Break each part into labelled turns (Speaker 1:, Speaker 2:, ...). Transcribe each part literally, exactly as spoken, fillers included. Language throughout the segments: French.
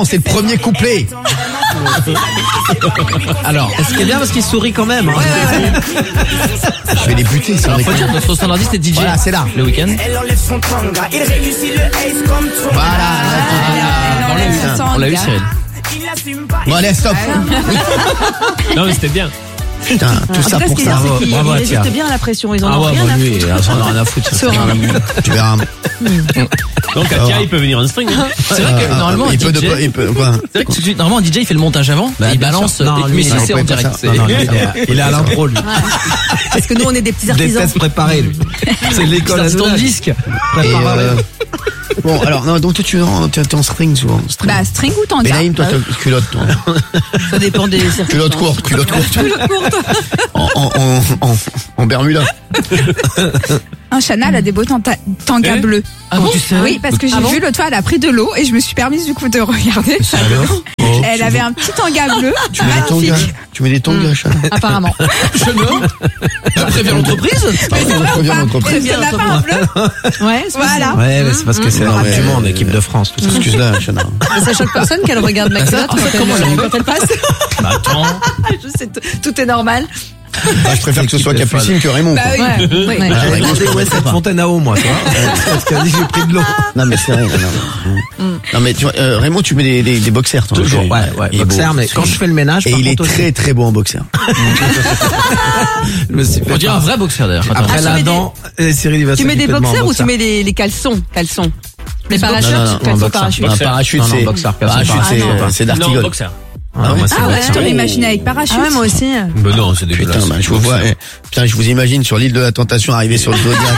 Speaker 1: c'est le premier couplet.
Speaker 2: Alors, ce qui est bien parce qu'il sourit quand même. Hein.
Speaker 1: Je vais les buter, ça.
Speaker 2: Alors, faut dire que notre standardiste c'est D J.
Speaker 1: Voilà, c'est là.
Speaker 2: Le week-end.
Speaker 1: Voilà.
Speaker 2: On l'a eu, on l'a eu, Cyril.
Speaker 1: Bon, allez, stop.
Speaker 3: Non, mais c'était bien.
Speaker 1: Putain, tout ça pour ça.
Speaker 4: Ils
Speaker 2: Bravo,
Speaker 4: résistent
Speaker 2: Atia.
Speaker 4: bien à la pression, ils en
Speaker 2: Ah
Speaker 4: ont
Speaker 2: ouais,
Speaker 4: rien
Speaker 2: bah
Speaker 4: à
Speaker 2: lui,
Speaker 4: foutre.
Speaker 2: il en a rien à foutre. ça.
Speaker 4: Serein.
Speaker 1: Tu verras.
Speaker 3: Donc, Atia, il peut venir en string. Hein.
Speaker 2: C'est vrai que normalement, un
Speaker 1: il peut,
Speaker 2: D J,
Speaker 1: de, il peut quoi.
Speaker 2: c'est vrai que tout de suite, normalement, un D J, il fait le montage avant,
Speaker 1: Bah,
Speaker 2: il
Speaker 1: bien
Speaker 2: balance,
Speaker 1: sûr. Non,
Speaker 2: et-
Speaker 1: lui,
Speaker 2: mais
Speaker 1: il
Speaker 2: ça, c'est en
Speaker 1: fait pas
Speaker 2: direct.
Speaker 1: ça.
Speaker 2: c'est-
Speaker 1: Non, non, lui, il est- il est à l'impro, lui.
Speaker 4: Parce que nous, on est des petits
Speaker 1: Des
Speaker 4: artisans.
Speaker 1: tests préparés, lui. C'est l'école
Speaker 2: C'est un
Speaker 1: à
Speaker 2: stand
Speaker 1: Donald.
Speaker 2: disque.
Speaker 1: Et, euh, Bon, alors, non, donc toi, tu es en, tu es en string souvent. String.
Speaker 4: Bah, string ou tanga.
Speaker 1: Benaïm, toi, t'as culotte, toi.
Speaker 4: Ça dépend des circonstances.
Speaker 1: Culotte courte, culotte courte.
Speaker 4: Culotte courte.
Speaker 1: En, en, en, en, en Bermuda.
Speaker 4: Un Chanel a des beaux tanta- tangas
Speaker 3: Eh
Speaker 4: bleus.
Speaker 2: Ah bon, tu sais?
Speaker 4: Oui, parce que j'ai
Speaker 2: Ah bon
Speaker 4: vu l'autre fois, elle a pris de l'eau et je me suis permise du coup de regarder. Elle avait un petit tanga bleu.
Speaker 1: Tu mets des tangas.
Speaker 4: Magnifique.
Speaker 1: Tu mets des tangas, chat.
Speaker 4: Apparemment.
Speaker 2: Tu préviens l'entreprise?
Speaker 1: Ah, on prévient l'entreprise.
Speaker 4: Il y en a pas un bleu.
Speaker 5: Ouais, c'est
Speaker 4: Voilà.
Speaker 5: Ouais, mais c'est parce que c'est
Speaker 1: Non,
Speaker 5: la
Speaker 1: mais-
Speaker 5: du monde, équipe de France, tout ça.
Speaker 1: Excuse-la, Chana.
Speaker 5: Mais ça choque personne qu'elle regarde ma culotte quand,
Speaker 2: comment
Speaker 5: elle-
Speaker 2: elle-
Speaker 5: quand elle passe.
Speaker 2: Bah attends.
Speaker 5: Je sais, t- tout est normal.
Speaker 1: Ah, je préfère que ce soit Capucine que Raymond.
Speaker 4: Bah
Speaker 1: quoi.
Speaker 4: oui.
Speaker 5: Ouais.
Speaker 4: Oui.
Speaker 1: Ah,
Speaker 5: J'ai
Speaker 1: Raymond,
Speaker 5: demandé
Speaker 1: je
Speaker 5: où est
Speaker 1: comprends
Speaker 5: cette
Speaker 1: pas.
Speaker 5: fontaine à eau, moi, tu vois. Parce qu'elle dit j'ai pris de l'eau.
Speaker 1: Non, mais c'est vrai. Non, non. Non, mais tu vois, euh, Raymond, tu mets des, des, des boxers, toi.
Speaker 5: Toujours,
Speaker 1: Et-
Speaker 5: ouais, ouais.
Speaker 1: il est
Speaker 5: Boxer,
Speaker 1: beau.
Speaker 5: mais quand je fais le ménage,
Speaker 1: Et
Speaker 5: par
Speaker 1: il est
Speaker 5: contre, aussi,
Speaker 1: très très beau en boxer.
Speaker 5: je me suis fait
Speaker 2: On dirait un
Speaker 5: pas-
Speaker 2: vrai boxeur d'ailleurs. Attends.
Speaker 5: Après
Speaker 4: Ah, tu
Speaker 5: la
Speaker 4: mets
Speaker 5: dent, et Cyril, il va
Speaker 4: Tu mets des
Speaker 5: s'occuper de moi en
Speaker 4: boxers ou tu
Speaker 5: boxer.
Speaker 4: mets les, les caleçons? Caleçons. Les
Speaker 1: Non, non, non,
Speaker 4: parachutes?
Speaker 1: en
Speaker 4: Caleçons
Speaker 5: boxer.
Speaker 4: parachutes.
Speaker 1: Un parachute,
Speaker 5: Non, non,
Speaker 1: c'est.
Speaker 5: boxer,
Speaker 1: Parachute,
Speaker 5: boxer.
Speaker 1: c'est,
Speaker 4: Ah non.
Speaker 1: euh, c'est
Speaker 3: Non,
Speaker 1: d'Artigol.
Speaker 3: boxer.
Speaker 5: Ah, moi, c'est
Speaker 4: Ah ouais,
Speaker 5: boxer.
Speaker 4: je l'imaginais avec parachute.
Speaker 5: Ah ouais, moi aussi.
Speaker 3: Ben non, c'est dégueulasse.
Speaker 1: Putain, bah, je vous vois, eh, putain, je vous imagine sur l'île de la Tentation arriver sur le Zodiac.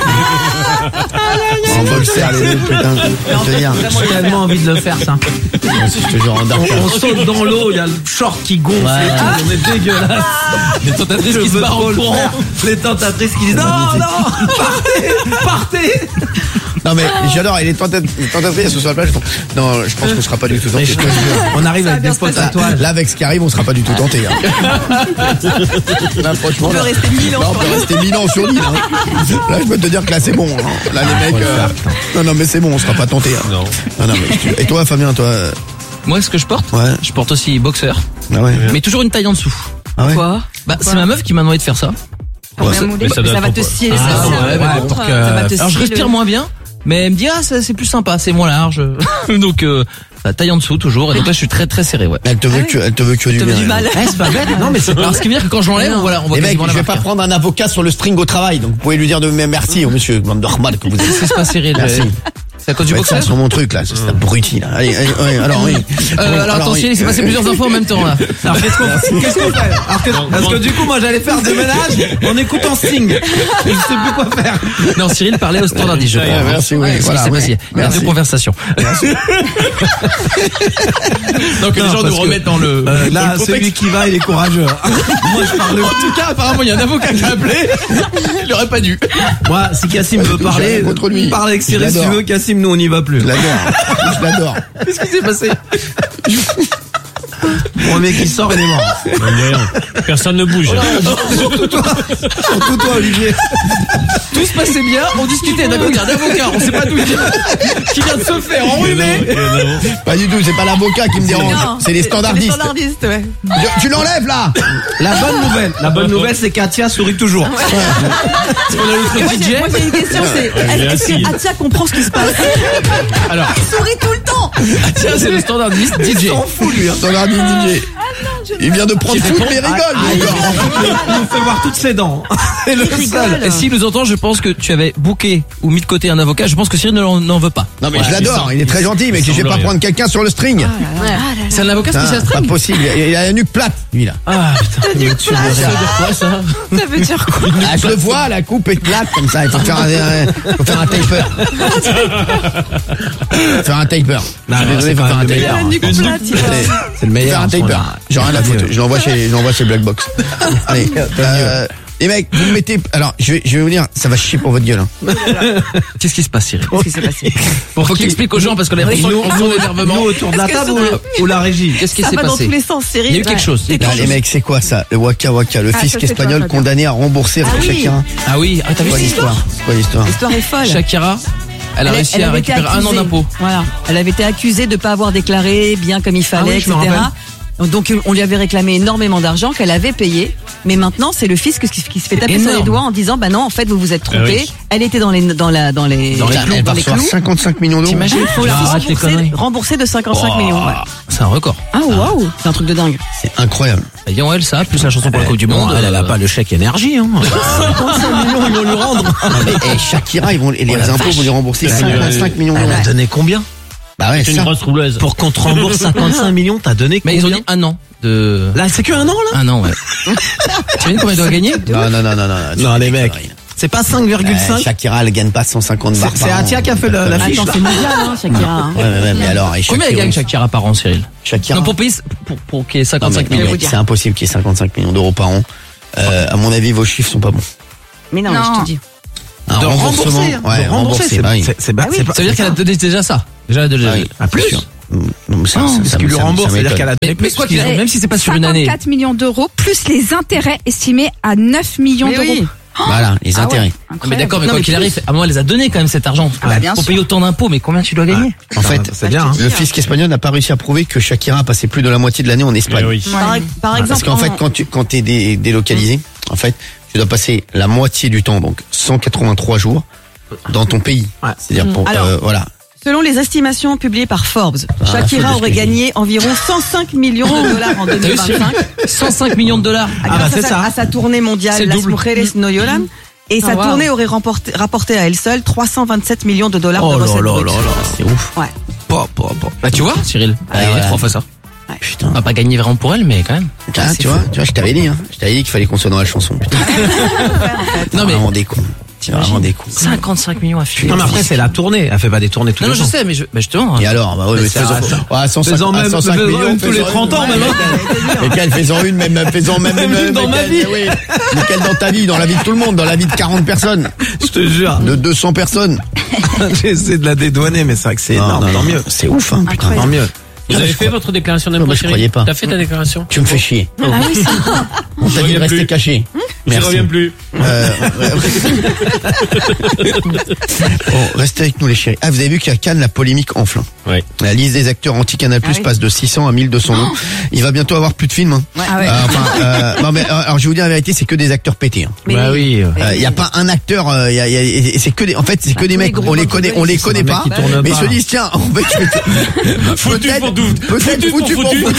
Speaker 1: En boxer, les deux, putain. Je te dire.
Speaker 5: J'ai tellement envie de le faire, ça.
Speaker 1: Je te jure, en dark.
Speaker 5: On saute dans l'eau, il y a le short qui gonfle et tout, on est dégueulasse.
Speaker 2: Les tentatrices qui se barrent en courant.
Speaker 5: Les tentatrices qui disent non, non, partez, partez.
Speaker 1: Non, mais j'adore, et les tenta- les tentatrices sur la plage, font, non, je pense qu'on sera pas du tout
Speaker 5: Mais
Speaker 1: tentés.
Speaker 5: je te jure, on arrive avec des potes à toi.
Speaker 1: Là, là, avec ce qui arrive, on sera pas du tout tenté. Hein. Là, franchement,
Speaker 4: On peut
Speaker 1: là,
Speaker 4: rester mille ans
Speaker 1: là, on
Speaker 4: sur
Speaker 1: peut
Speaker 4: l'île.
Speaker 1: rester mille ans sur l'île. Hein. Là, je peux te dire que là, c'est bon. Hein. Là, les mecs. euh, Non, non, mais c'est bon, on sera pas tenté. Hein.
Speaker 3: Non.
Speaker 1: Non, non, mais tu- Et toi, Fabien, toi. euh,
Speaker 2: Moi, ce que je porte,
Speaker 1: Ouais.
Speaker 2: je porte aussi boxeur,
Speaker 1: Ah ouais.
Speaker 2: mais toujours une taille en dessous.
Speaker 1: Ah ouais.
Speaker 4: Quoi?
Speaker 2: Bah, c'est ma meuf qui m'a demandé de faire ça.
Speaker 4: Pour
Speaker 1: Ouais,
Speaker 4: bien
Speaker 1: ça-
Speaker 4: mouler.
Speaker 3: mais ça
Speaker 4: Mais
Speaker 3: doit
Speaker 4: ça va
Speaker 3: être
Speaker 4: te
Speaker 3: pour-
Speaker 4: scier les
Speaker 2: Ah,
Speaker 4: cercles.
Speaker 2: ouais,
Speaker 4: Par
Speaker 2: ouais,
Speaker 4: contre,
Speaker 5: pour que-
Speaker 4: ça va te
Speaker 2: Alors, je
Speaker 4: scier
Speaker 2: respire
Speaker 4: le-
Speaker 2: moins bien, mais elle me dit, ah, ça, c'est plus sympa, c'est moins large. Donc, euh, la taille en dessous, toujours. Et donc là, je suis très, très serré, ouais.
Speaker 1: Elle te veut que, elle te veut que du
Speaker 4: te
Speaker 1: bien.
Speaker 4: veut du
Speaker 1: elle.
Speaker 4: mal.
Speaker 5: Eh, c'est pas bête. Non, mais c'est
Speaker 2: Alors, ce qui veut dire que quand je l'enlève, voilà, on voit
Speaker 1: Les mecs,
Speaker 2: quasiment la
Speaker 1: je vais
Speaker 2: marque.
Speaker 1: pas prendre un avocat sur le string au travail, donc vous pouvez lui dire de me merci au monsieur Van der Mal que vous êtes.
Speaker 2: C'est pas serré.
Speaker 1: Merci.
Speaker 2: C'est à cause du
Speaker 1: Je vais être
Speaker 2: boxeur.
Speaker 1: sur mon truc là, c'est un abruti là. Allez, allez, allez, alors oui.
Speaker 2: Euh, alors, attention,
Speaker 1: oui.
Speaker 2: il s'est passé plusieurs infos en même temps, là.
Speaker 5: Alors, qu'est-ce qu'on qu'est-ce qu'on fait Alors que- Parce que du coup, moi, j'allais faire du ménage en écoutant Sting. Je sais plus quoi faire.
Speaker 2: Non, Cyril parlait au standardiste, je crois.
Speaker 1: Ouais, merci, oui,
Speaker 2: Ouais,
Speaker 1: voilà,
Speaker 2: c'est
Speaker 1: oui.
Speaker 2: passé. Il y a
Speaker 1: Merci.
Speaker 2: deux conversations. Donc, les
Speaker 5: Non,
Speaker 2: gens
Speaker 5: parce
Speaker 2: nous
Speaker 5: que,
Speaker 2: remettent dans le.
Speaker 5: Euh,
Speaker 2: dans
Speaker 5: là,
Speaker 2: le
Speaker 5: celui
Speaker 2: contexte.
Speaker 5: qui va, il est courageux. Moi, je parle.
Speaker 2: En tout cas, apparemment, il y a un avocat qui a appelé. Il aurait pas dû.
Speaker 5: Moi, si Cassim veut
Speaker 1: J'ai
Speaker 5: parler,
Speaker 1: rien contre lui.
Speaker 5: parle avec
Speaker 1: Je
Speaker 5: Cyril si tu
Speaker 1: l'adore.
Speaker 5: veux. Cassim, nous, on n'y va plus.
Speaker 1: Je l'adore. Je l'adore.
Speaker 2: Qu'est-ce qui s'est passé?
Speaker 5: Mon mec, il sort, il est mort.
Speaker 3: Non, mais rien. Personne ne bouge.
Speaker 5: Surtout toi, surtout toi, Olivier.
Speaker 2: Tout se passait bien, on discutait d'un avocat, d'avocat, on sait pas d'où il vient, qui vient de se faire enrhumer.
Speaker 1: Pas du tout, c'est pas l'avocat qui me dérange,
Speaker 4: Non,
Speaker 1: c'est les standardistes.
Speaker 4: Les standardistes, ouais.
Speaker 1: Je- Tu l'enlèves là.
Speaker 5: La bonne nouvelle, la bonne nouvelle, c'est qu'Atia sourit toujours.
Speaker 2: Parce qu'on a
Speaker 4: Moi,
Speaker 2: l'autre
Speaker 4: j'ai-
Speaker 2: D J.
Speaker 4: moi, j'ai une question, c'est
Speaker 3: elle est
Speaker 4: est-ce
Speaker 3: assise.
Speaker 4: que Atia comprend ce qui se passe?
Speaker 2: Alors,
Speaker 4: Il sourit tout le temps.
Speaker 2: tiens, c'est le standardiste D J.
Speaker 1: S'en fout lui, hein. Standardiste D J. Il vient de prendre foot, mais il rigole.
Speaker 5: Ah,
Speaker 1: lui,
Speaker 5: il
Speaker 1: encore.
Speaker 5: nous fait voir toutes ses dents. Et le seul.
Speaker 2: Et s'il nous entend, je pense que tu avais booké ou mis de côté un avocat, je pense que Cyril ne l'en- n'en veut pas.
Speaker 1: Non mais
Speaker 3: Ouais,
Speaker 1: je l'adore,
Speaker 3: il
Speaker 1: il est très gentil, mais je vais
Speaker 3: semble
Speaker 1: pas
Speaker 3: rien.
Speaker 1: prendre quelqu'un sur le string.
Speaker 2: C'est un avocat
Speaker 1: Putain,
Speaker 2: spécial
Speaker 1: pas
Speaker 2: string.
Speaker 1: possible, il a la nuque plate, lui là.
Speaker 2: Ah, putain, il me tue de rire. Ça veut dire quoi, ça?
Speaker 4: Ça veut dire quoi?
Speaker 1: Ah, je le vois, la coupe est plate comme ça, il faut faire un, un- faut faire un taper. Faut faire un taper.
Speaker 5: Non,
Speaker 1: Je suis
Speaker 5: non,
Speaker 1: désolé,
Speaker 5: c'est
Speaker 1: faut
Speaker 5: quand
Speaker 1: faire un
Speaker 5: même le
Speaker 1: taper.
Speaker 5: meilleur.
Speaker 4: La nuque plate, il va.
Speaker 1: C'est-
Speaker 5: C'est le
Speaker 1: Faut
Speaker 5: meilleur.
Speaker 1: faire un
Speaker 5: en ce
Speaker 1: taper.
Speaker 5: moment.
Speaker 1: J'ai rien à foutre, je l'envoie chez, je l'envoie chez Black Box. Allez, euh, les mecs, vous me mettez, alors, je vais, je vais vous dire, ça va chier pour votre gueule, hein.
Speaker 2: Qu'est-ce qui se passe, Cyril?
Speaker 4: Qu'est-ce qui s'est passé?
Speaker 2: Bon, faut que t'expliques aux gens parce qu'on a
Speaker 5: Nous,
Speaker 2: l'impression qu'on
Speaker 5: nous,
Speaker 2: sent d'énervement.
Speaker 5: nous, autour de la
Speaker 4: Est-ce que
Speaker 5: table
Speaker 4: ça-
Speaker 5: ou, ou la régie?
Speaker 2: Qu'est-ce qui
Speaker 4: Ça
Speaker 2: s'est
Speaker 4: va dans
Speaker 2: passé?
Speaker 4: tous les sens, Cyril.
Speaker 2: Il y a eu quelque chose.
Speaker 4: Ouais.
Speaker 1: Là, les mecs, c'est quoi ça? Le Waka Waka, le
Speaker 4: Ah,
Speaker 1: fisc
Speaker 4: ça, c'est
Speaker 1: espagnol
Speaker 4: toi, Fabien.
Speaker 1: condamné à rembourser
Speaker 4: Ah
Speaker 1: pour
Speaker 4: oui.
Speaker 1: chacun.
Speaker 2: Ah oui, ah, t'as
Speaker 1: C'est
Speaker 2: vu
Speaker 1: quoi
Speaker 2: cette histoire?
Speaker 1: l'histoire? C'est quoi l'histoire?
Speaker 4: L'histoire est folle.
Speaker 2: Shakira Elle a
Speaker 6: Elle-
Speaker 2: réussi
Speaker 6: elle
Speaker 2: à
Speaker 6: avait été
Speaker 2: récupérer un an
Speaker 6: accusée.
Speaker 2: d'impôt.
Speaker 6: Voilà. Elle avait été accusée de pas avoir déclaré bien comme il fallait,
Speaker 5: Ah oui, je me
Speaker 6: et cetera.
Speaker 5: rappelle.
Speaker 6: Donc on lui avait réclamé énormément d'argent qu'elle avait payé, mais maintenant c'est le fisc qui, qui se fait taper sur
Speaker 2: énorme.
Speaker 6: les doigts en disant bah non en fait vous vous êtes trompé.
Speaker 3: Ah oui.
Speaker 6: Elle était dans les dans la dans les
Speaker 1: Dans les clous. Elle va
Speaker 6: les
Speaker 1: recevoir
Speaker 6: clous.
Speaker 1: cinquante-cinq millions d'euros.
Speaker 2: T'imagines,
Speaker 6: Il faut la
Speaker 2: arrête les
Speaker 6: rembourser,
Speaker 2: conneries.
Speaker 6: rembourser de cinquante-cinq millions. Ouais.
Speaker 2: C'est un record.
Speaker 6: Ah waouh, c'est un truc de dingue.
Speaker 1: C'est incroyable.
Speaker 2: Voyons elle ça, plus la chanson pour la Coupe du
Speaker 5: Bon,
Speaker 2: Monde.
Speaker 5: elle, elle a
Speaker 2: euh,
Speaker 5: pas le chèque énergie, hein. cinquante-cinq millions, ils vont lui rendre.
Speaker 1: Non, mais, eh, Shakira, ils vont, et les impôts vont lui rembourser cinquante-cinq millions
Speaker 5: Elle
Speaker 1: d'euros.
Speaker 5: a donné combien?
Speaker 1: Bah ouais,
Speaker 3: C'est une
Speaker 1: ça.
Speaker 3: grosse rouleuse.
Speaker 5: Pour qu'on te rembourse cinquante-cinq millions, t'as donné
Speaker 2: Mais
Speaker 5: combien?
Speaker 2: ils ont dit un an de.
Speaker 5: Là, c'est que un an, là?
Speaker 2: Un an, ouais. Tu sais combien elle doit gagner?
Speaker 1: Non, non, non, non, non. tu
Speaker 5: Non,
Speaker 1: fais
Speaker 5: les
Speaker 1: des
Speaker 5: mecs.
Speaker 1: conneries.
Speaker 5: C'est pas cinq virgule
Speaker 1: Euh,
Speaker 5: cinq?
Speaker 1: Shakira, elle gagne pas cent cinquante bars
Speaker 5: C'est
Speaker 1: par an.
Speaker 5: Atia qui a fait la, la fiche.
Speaker 6: Attends, c'est mondial hein, Shakira. Hein.
Speaker 1: Ouais, ouais, ouais, mais alors, et
Speaker 2: Combien elle
Speaker 1: Shakira,
Speaker 2: gagne Shakira par an, Cyril?
Speaker 1: Shakira.
Speaker 2: Non, pour payer, pour, pour qu'il y ait
Speaker 1: Non, mais,
Speaker 2: cinquante-cinq
Speaker 1: mais
Speaker 2: millions.
Speaker 1: mec, c'est impossible qu'il y ait cinquante-cinq millions d'euros par an. Euh, à mon avis, vos chiffres sont pas bons.
Speaker 6: Mais non,
Speaker 4: Non.
Speaker 6: mais je te dis.
Speaker 1: Un
Speaker 5: De
Speaker 1: remboursement,
Speaker 5: rembourser, hein.
Speaker 1: ouais,
Speaker 5: De
Speaker 1: rembourser,
Speaker 5: c'est
Speaker 1: bah oui.
Speaker 5: c'est- c'est pas,
Speaker 6: Ah oui.
Speaker 5: c'est pas-
Speaker 2: Ça veut dire qu'elle a donné déjà ça. Déjà, elle a déjà.
Speaker 1: Ah oui,
Speaker 5: Ah, plus?
Speaker 1: c'est sûr. Non, mais ça,
Speaker 2: Non,
Speaker 1: ça,
Speaker 5: Ce
Speaker 1: ça
Speaker 5: qui
Speaker 1: me-
Speaker 5: lui
Speaker 1: ça me-
Speaker 5: rembourse,
Speaker 1: ça
Speaker 5: c'est-à-dire
Speaker 1: m'étonne.
Speaker 5: qu'elle a
Speaker 2: Mais,
Speaker 5: donné
Speaker 2: mais
Speaker 5: plus
Speaker 2: quoi qu'il
Speaker 5: qu'il
Speaker 2: arrive, même si c'est pas sur une année.
Speaker 4: cinquante-quatre millions d'euros, plus les intérêts estimés à neuf millions
Speaker 6: Mais
Speaker 4: d'euros.
Speaker 6: oui.
Speaker 1: Voilà, les
Speaker 4: Ah ouais,
Speaker 1: intérêts.
Speaker 2: Mais
Speaker 4: incroyable.
Speaker 2: d'accord, mais
Speaker 6: Non,
Speaker 2: quoi
Speaker 6: mais
Speaker 2: qu'il
Speaker 6: plus.
Speaker 2: arrive, à moi, elle les a donné quand même cet argent.
Speaker 4: bah, bien
Speaker 2: pour
Speaker 4: sûr.
Speaker 2: payer autant d'impôts, mais combien tu dois gagner?
Speaker 1: En fait,
Speaker 5: c'est bien, hein.
Speaker 1: le fisc espagnol n'a pas réussi à prouver que Shakira a passé plus de la moitié de l'année en Espagne.
Speaker 3: Eh oui.
Speaker 6: Par, par exemple,
Speaker 1: Parce qu'en fait,
Speaker 6: en-
Speaker 1: quand tu quand t'es dé- délocalisé, en fait, tu dois passer la moitié du temps, donc cent quatre-vingt-trois jours, dans ton pays.
Speaker 5: Ouais.
Speaker 1: C'est-à-dire pour
Speaker 6: Alors,
Speaker 1: euh, voilà.
Speaker 6: selon les estimations publiées par Forbes,
Speaker 1: faut
Speaker 6: Shakira
Speaker 1: de
Speaker 6: aurait
Speaker 1: ce que
Speaker 6: gagné environ cent cinq millions de dollars en deux mille vingt-cinq.
Speaker 2: cent cinq millions de dollars.
Speaker 5: Ah, bah,
Speaker 6: grâce
Speaker 5: c'est
Speaker 6: à,
Speaker 5: ça.
Speaker 6: sa, à sa tournée
Speaker 2: C'est
Speaker 6: mondiale
Speaker 2: le
Speaker 6: Las
Speaker 2: double.
Speaker 6: Mujeres No Lloran. Et
Speaker 4: Ah,
Speaker 6: sa
Speaker 4: wow.
Speaker 6: tournée aurait remporté, rapporté à elle seule trois cent vingt-sept millions de dollars
Speaker 5: Oh
Speaker 6: de
Speaker 5: là
Speaker 6: recettes
Speaker 5: là
Speaker 6: brutes.
Speaker 5: là là.
Speaker 1: C'est ouf.
Speaker 6: Ouais.
Speaker 5: Pas, pas, pas.
Speaker 2: Bah, tu vois, Cyril. Elle a gagné
Speaker 1: voilà.
Speaker 2: trois fois ça.
Speaker 1: Putain.
Speaker 2: On va pas gagner vraiment pour elle, mais quand même.
Speaker 1: Ah, tu vois, tu vois, je t'avais dit, hein. Je t'avais dit qu'il fallait qu'on soit dans la chanson. Putain.
Speaker 2: Non, mais.
Speaker 1: Vraiment des cons. C'est vraiment des cons.
Speaker 2: cinquante-cinq millions à fuir.
Speaker 5: Non, mais après, c'est la tournée. Elle fait pas des tournées tous
Speaker 2: Non,
Speaker 5: les
Speaker 2: non, je
Speaker 5: jours.
Speaker 2: sais, mais je, bah, justement.
Speaker 1: Et alors, bah ouais, mais
Speaker 5: c'est
Speaker 1: faisons,
Speaker 5: à ça.
Speaker 1: ouais, à cent cinq-
Speaker 5: Faisons
Speaker 1: à
Speaker 5: même-
Speaker 1: cent cinq
Speaker 5: faisons
Speaker 1: millions,
Speaker 5: une tous les
Speaker 1: faisons
Speaker 5: trente ans,
Speaker 1: une.
Speaker 5: maintenant.
Speaker 1: Mais quelle faisons une, même, faisons même,
Speaker 5: Même
Speaker 1: même
Speaker 5: une dans
Speaker 1: mais
Speaker 5: ma
Speaker 1: quelle-
Speaker 5: vie.
Speaker 1: oui. Mais quelle dans ta vie, dans la vie de tout le monde, dans la vie de quarante personnes,
Speaker 5: Je te jure.
Speaker 1: de deux cents personnes.
Speaker 5: J'ai essayé de la dédouaner, mais c'est vrai que c'est
Speaker 1: Non,
Speaker 5: énorme.
Speaker 1: non,
Speaker 5: Tant
Speaker 1: non,
Speaker 5: mieux.
Speaker 1: C'est ouf, hein, putain.
Speaker 5: Tant mieux.
Speaker 3: Vous avez fait votre déclaration d'impôt,
Speaker 1: moi, je
Speaker 3: Cyril
Speaker 1: croyais pas.
Speaker 3: T'as fait ta déclaration?
Speaker 1: Tu me fais chier.
Speaker 4: Ah oui, c'est
Speaker 1: On t'a dit de
Speaker 3: reviens
Speaker 1: rester
Speaker 3: plus.
Speaker 1: caché.
Speaker 3: Je
Speaker 1: Merci.
Speaker 3: reviens plus.
Speaker 1: Euh, ouais. Bon, restez avec nous les chéris. Ah, vous avez vu qu'à Cannes, la polémique enflamme.
Speaker 3: Ouais.
Speaker 1: La liste des acteurs anti-Canal+
Speaker 6: Ah oui.
Speaker 1: passe de six cents à mille deux cents noms. Il va bientôt avoir plus de films. Hein.
Speaker 4: Ah ouais.
Speaker 1: Euh, enfin, euh, non mais euh, alors je vais vous dire la vérité, c'est que des acteurs pétés. Hein.
Speaker 6: Mais
Speaker 5: Bah oui.
Speaker 1: Il y a pas un acteur, euh, y a, y a- et c'est que des, en fait c'est que
Speaker 6: Bah,
Speaker 1: des
Speaker 6: tous les
Speaker 1: mecs,
Speaker 6: gros
Speaker 1: on les
Speaker 6: banques
Speaker 1: connaît,
Speaker 6: de
Speaker 1: on les
Speaker 6: police,
Speaker 1: connaît
Speaker 5: c'est un
Speaker 1: pas,
Speaker 5: mec qui tourne
Speaker 1: mais ils
Speaker 5: pas.
Speaker 1: se disent tiens, en fait je vais
Speaker 3: Foutu
Speaker 1: peut-être,
Speaker 3: pour tout.
Speaker 1: peut-être foutu pour foutu.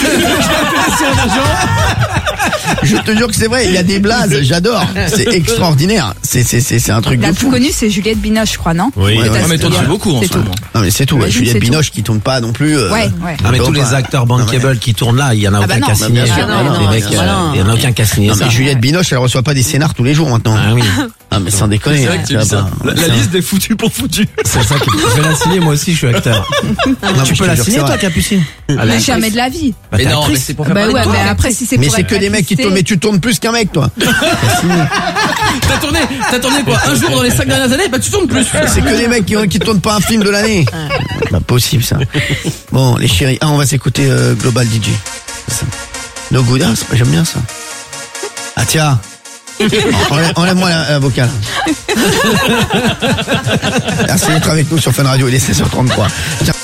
Speaker 1: Je te jure que c'est vrai, il y a des blazes, j'adore, c'est extraordinaire, c'est c'est c'est c'est un truc
Speaker 4: La
Speaker 1: de
Speaker 4: plus
Speaker 1: fou.
Speaker 4: connue, c'est Juliette Binoche, je crois, non?
Speaker 3: Oui.
Speaker 1: Ouais, ouais.
Speaker 2: Ah, mais toi, tu fais beaucoup en
Speaker 4: C'est
Speaker 2: ce
Speaker 4: tout.
Speaker 2: moment.
Speaker 1: Non mais c'est tout, ouais.
Speaker 4: Imagine,
Speaker 1: Juliette
Speaker 4: c'est tout.
Speaker 1: Binoche qui tourne pas non plus. euh,
Speaker 4: Ouais, ouais.
Speaker 5: Ah, mais
Speaker 1: donc,
Speaker 5: tous les
Speaker 1: bah,
Speaker 5: acteurs
Speaker 1: non, mais-
Speaker 5: bankable qui tournent là, il y en a
Speaker 4: Ah bah
Speaker 5: aucun
Speaker 4: non.
Speaker 5: qui a
Speaker 1: Bah,
Speaker 5: signé.
Speaker 1: bien sûr,
Speaker 5: Ah,
Speaker 1: non,
Speaker 5: non,
Speaker 1: non,
Speaker 5: les mecs,
Speaker 1: bien sûr.
Speaker 5: euh, il y en a aucun qui a signé
Speaker 1: Non
Speaker 5: ça.
Speaker 1: mais Juliette Binoche, elle reçoit pas des scénars tous les jours maintenant.
Speaker 5: Ah oui.
Speaker 1: Ah mais sans déconner.
Speaker 2: C'est vrai que tu
Speaker 1: vas
Speaker 2: dis ça.
Speaker 1: pas-
Speaker 3: La, la liste des foutus pour foutus.
Speaker 5: C'est ça qui je vais la signer, moi aussi, je suis acteur.
Speaker 1: Non, mais
Speaker 5: Tu
Speaker 1: je
Speaker 5: peux
Speaker 1: te
Speaker 5: la
Speaker 1: jure que
Speaker 5: signer,
Speaker 1: c'est
Speaker 5: toi,
Speaker 1: vrai.
Speaker 5: Capucine?
Speaker 4: Mais jamais de la vie.
Speaker 5: Bah,
Speaker 2: Mais
Speaker 5: t'es
Speaker 2: non, mais
Speaker 5: actrice.
Speaker 2: c'est pour faire
Speaker 4: Bah
Speaker 2: parler
Speaker 4: ouais,
Speaker 2: de toi.
Speaker 4: mais après, si c'est
Speaker 1: Mais
Speaker 4: pour
Speaker 1: c'est
Speaker 4: être
Speaker 1: que des mecs qui
Speaker 4: actrice,
Speaker 1: tournent, mais tu tournes plus qu'un mec toi.
Speaker 2: T'as tourné, t'as tourné quoi? Un jour dans les cinq dernières années? Bah, tu tournes plus.
Speaker 1: C'est que des mecs qui, qui tournent pas un film de l'année. Pas possible ça. Bon les chéris, ah on va s'écouter euh, Global D J. C'est ça. No Good, ah, c'est pas- j'aime bien ça. Ah tiens. Enlève- Enlève-moi la, la vocale. Merci d'être avec nous sur Fun Radio, il est seize heures trente-trois. Tiens.